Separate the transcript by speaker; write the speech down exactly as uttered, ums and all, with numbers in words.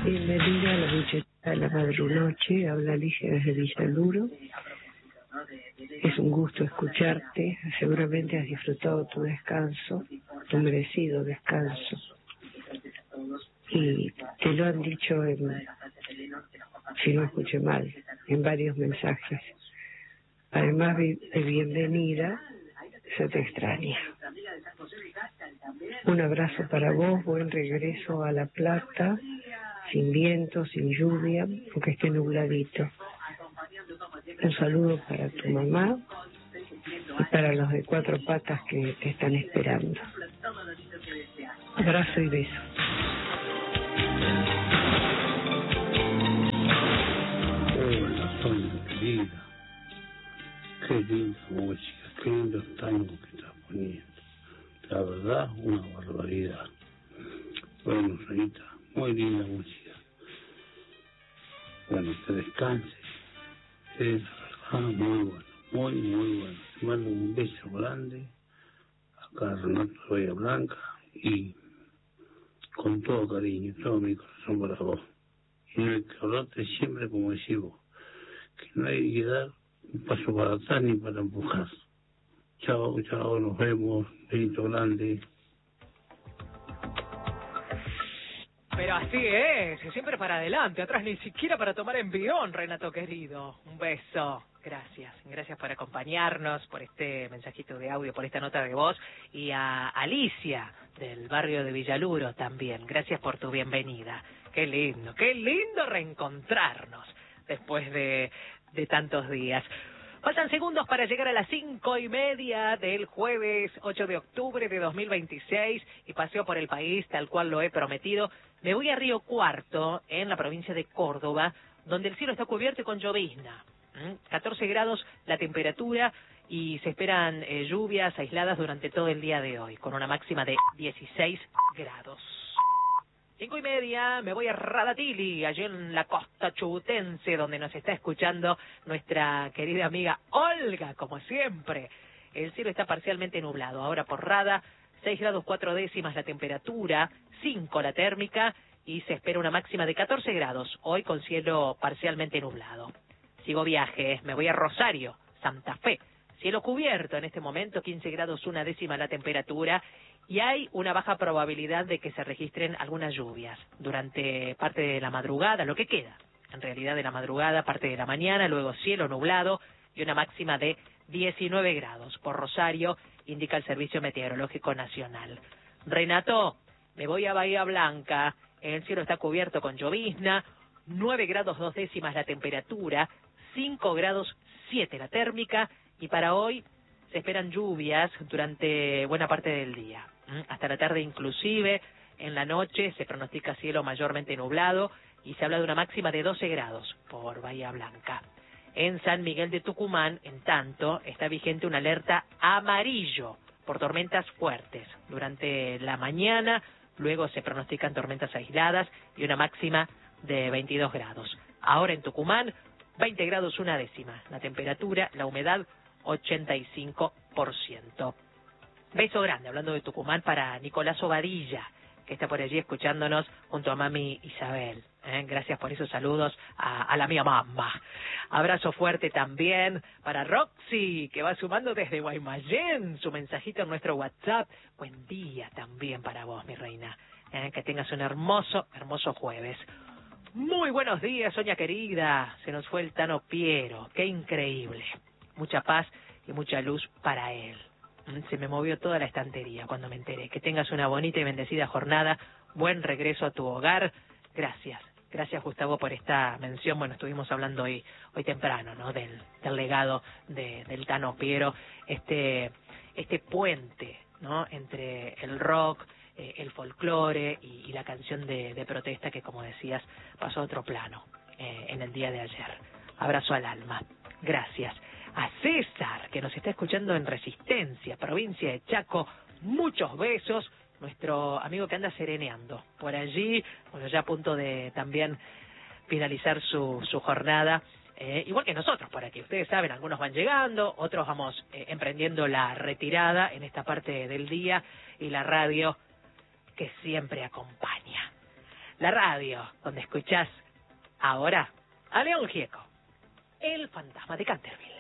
Speaker 1: Bienvenida a la muchacha de la madrunoche, habla Alicia desde Villaluro. Es un gusto escucharte, seguramente has disfrutado tu descanso, tu merecido descanso. Y te lo han dicho, en, si no escuché mal, en varios mensajes. Además de bienvenida, se te extraña. Un abrazo para vos, buen regreso a La Plata, sin viento, sin lluvia, aunque esté nubladito. Un saludo para tu mamá y para los de cuatro patas que te están esperando. Abrazo y beso.
Speaker 2: Hola, Sonia, querida. Qué linda música, qué lindo tango que estás poniendo. La verdad, una barbaridad. Bueno, Rita, muy linda música. Bueno, que descanses. Es la verdad muy bueno, muy, muy bueno. Te mando un beso grande. Acá Renato Bahía Blanca y con todo cariño, todo mi corazón para vos. Y no hay que hablarte siempre como decís vos, que no hay que dar un paso para atrás ni para empujar. Chao, chao, nos vemos, besito grande.
Speaker 3: Pero así es, siempre para adelante, atrás ni siquiera para tomar envión, Renato querido. Un beso. Gracias, gracias por acompañarnos, por este mensajito de audio, por esta nota de voz. Y a Alicia, del barrio de Villaluro también, gracias por tu bienvenida. Qué lindo, qué lindo reencontrarnos después de, de tantos días. Faltan segundos para llegar a las cinco y media del jueves ocho de octubre de dos mil veintiséis y paseo por el país tal cual lo he prometido. Me voy a Río Cuarto, en la provincia de Córdoba, donde el cielo está cubierto con llovizna. catorce grados la temperatura y se esperan eh, lluvias aisladas durante todo el día de hoy, con una máxima de dieciséis grados. Cinco y media, me voy a Radatili, allí en la costa chubutense, donde nos está escuchando nuestra querida amiga Olga, como siempre. El cielo está parcialmente nublado, ahora por Rada, seis grados cuatro décimas la temperatura, cinco la térmica, y se espera una máxima de catorce grados, hoy con cielo parcialmente nublado. Sigo viaje, me voy a Rosario, Santa Fe. Cielo cubierto en este momento, quince grados una décima la temperatura, y hay una baja probabilidad de que se registren algunas lluvias durante parte de la madrugada, lo que queda, en realidad de la madrugada, parte de la mañana, luego cielo nublado y una máxima de diecinueve grados. Por Rosario, indica el Servicio Meteorológico Nacional. Renato, me voy a Bahía Blanca, el cielo está cubierto con llovizna, nueve grados dos décimas la temperatura, cinco grados siete la térmica, y para hoy se esperan lluvias durante buena parte del día. Hasta la tarde inclusive, en la noche se pronostica cielo mayormente nublado y se habla de una máxima de doce grados por Bahía Blanca. En San Miguel de Tucumán, en tanto, está vigente una alerta amarillo por tormentas fuertes. Durante la mañana, luego se pronostican tormentas aisladas y una máxima de veintidós grados. Ahora en Tucumán, veinte grados una décima. La temperatura, la humedad, ochenta y cinco por ciento. Beso grande, hablando de Tucumán, para Nicolás Obadilla, que está por allí escuchándonos junto a mami Isabel. ¿eh? Gracias por esos saludos a, a la mía mamá. Abrazo fuerte también para Roxy, que va sumando desde Guaymallén su mensajito en nuestro WhatsApp. Buen día también para vos, mi reina. ¿eh? Que tengas un hermoso, hermoso jueves. Muy buenos días, Sonia querida. Se nos fue el Tano Piero. Qué increíble. Mucha paz y mucha luz para él. Se me movió toda la estantería cuando me enteré. Que tengas una bonita y bendecida jornada. Buen regreso a tu hogar. Gracias. Gracias, Gustavo, por esta mención. Bueno, estuvimos hablando hoy hoy temprano, ¿no? Del, del legado de, del Tano Piero. Este, este puente, ¿no? Entre el rock, eh, el folclore y, y la canción de, de protesta que, como decías, pasó a otro plano eh, en el día de ayer. Abrazo al alma. Gracias. A César, que nos está escuchando en Resistencia, provincia de Chaco, muchos besos. Nuestro amigo que anda sereneando por allí, bueno, ya a punto de también finalizar su, su jornada, eh, igual que nosotros por aquí. Ustedes saben, algunos van llegando, otros vamos eh, emprendiendo la retirada en esta parte del día, y la radio que siempre acompaña. la radio, donde escuchás ahora a León Gieco, el fantasma de Canterville.